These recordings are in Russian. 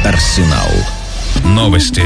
Арсенал. Новости.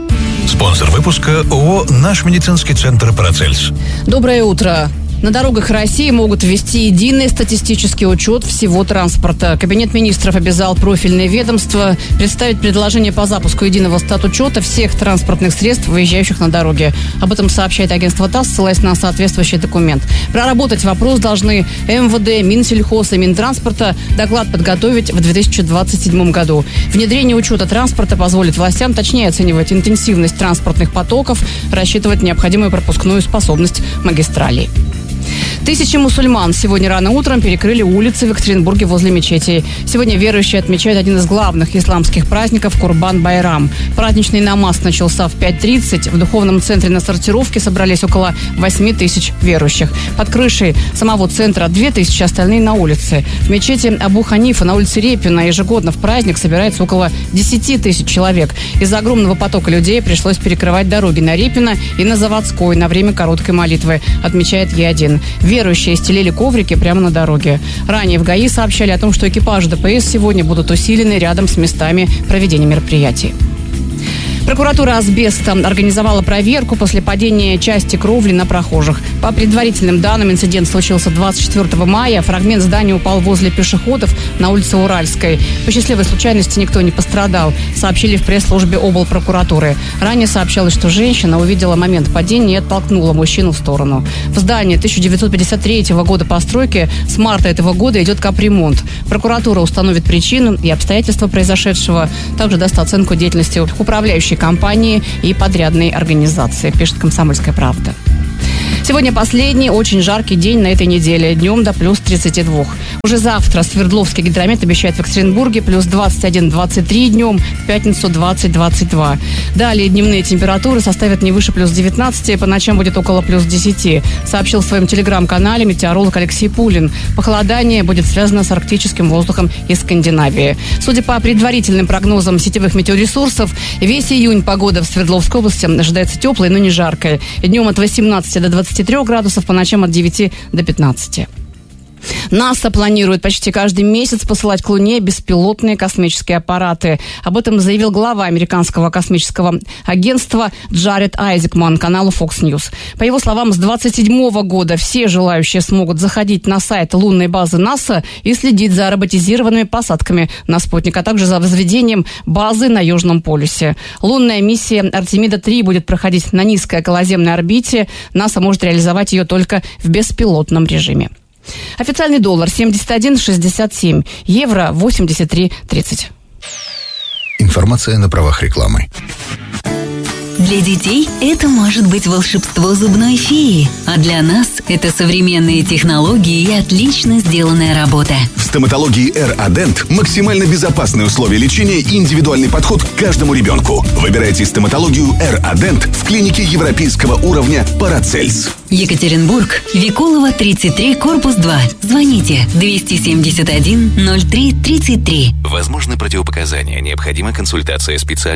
Спонсор выпуска ООО «Наш медицинский центр Парацельс». Доброе утро. На дорогах России могут ввести единый статистический учет всего транспорта. Кабинет министров обязал профильные ведомства представить предложение по запуску единого статучета всех транспортных средств, выезжающих на дороге. Об этом сообщает агентство ТАСС, ссылаясь на соответствующий документ. Проработать вопрос должны МВД, Минсельхоз и Минтранспорта. Доклад подготовить в 2027 году. Внедрение учета транспорта позволит властям точнее оценивать интенсивность транспортных потоков, рассчитывать необходимую пропускную способность магистралей. Тысячи мусульман сегодня рано утром перекрыли улицы в Екатеринбурге возле мечетей. Сегодня верующие отмечают один из главных исламских праздников – Курбан-Байрам. Праздничный намаз начался в 5:30. В духовном центре на сортировке собрались около 8 тысяч верующих. Под крышей самого центра 2 тысячи, остальные на улице. В мечети Абу Ханифа на улице Репина ежегодно в праздник собирается около 10 тысяч человек. Из-за огромного потока людей пришлось перекрывать дороги на Репина и на Заводской на время короткой молитвы, отмечает Е1. Верующие стелили коврики прямо на дороге. Ранее в ГАИ сообщали о том, что экипажи ДПС сегодня будут усилены рядом с местами проведения мероприятий. Прокуратура Асбеста организовала проверку после падения части кровли на прохожих. По предварительным данным, инцидент случился 24 мая. Фрагмент здания упал возле пешеходов на улице Уральской. По счастливой случайности никто не пострадал, сообщили в пресс-службе облпрокуратуры. Ранее сообщалось, что женщина увидела момент падения и оттолкнула мужчину в сторону. В здании 1953 года постройки с марта этого года идет капремонт. Прокуратура установит причину и обстоятельства произошедшего. Также даст оценку деятельности управляющей компании и подрядной организации, пишет «Комсомольская правда». Сегодня последний очень жаркий день на этой неделе. Днем до плюс 32. Уже завтра Свердловский гидромет обещает в Екатеринбурге плюс 21-23 днем, в пятницу 20-22. Далее дневные температуры составят не выше плюс 19, по ночам будет около плюс 10, сообщил в своем телеграм-канале метеоролог Алексей Пулин. Похолодание будет связано с арктическим воздухом из Скандинавии. Судя по предварительным прогнозам сетевых метеоресурсов, весь июнь погода в Свердловской области ожидается теплой, но не жаркой. Днем от 18 до 23 градусов, по ночам от 9 до 15. НАСА планирует почти каждый месяц посылать к Луне беспилотные космические аппараты. Об этом заявил глава американского космического агентства Джаред Айзекман каналу Fox News. По его словам, с 2027 года все желающие смогут заходить на сайт лунной базы НАСА и следить за роботизированными посадками на спутник, а также за возведением базы на Южном полюсе. Лунная миссия Артемида-3 будет проходить на низкой околоземной орбите. НАСА может реализовать ее только в беспилотном режиме. Официальный доллар 71,67, евро 83,30. Информация на правах рекламы. Для детей это может быть волшебство зубной феи, а для нас это современные технологии и отлично сделанная работа. В стоматологии R-Adent максимально безопасные условия лечения и индивидуальный подход к каждому ребенку. Выбирайте стоматологию R-Adent в клинике европейского уровня Парацельс. Екатеринбург, Викулова, 33, корпус 2. Звоните 271 03 33. Возможны противопоказания. Необходима консультация специалиста.